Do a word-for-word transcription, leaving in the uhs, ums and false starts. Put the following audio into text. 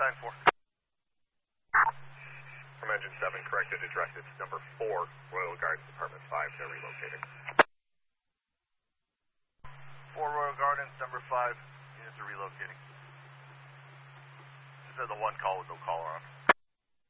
nine four. From engine seven, corrected address, it's number four, Royal Gardens, Department five, they're relocating. four Royal Gardens, number five, units are relocating. This is a one call with no caller on.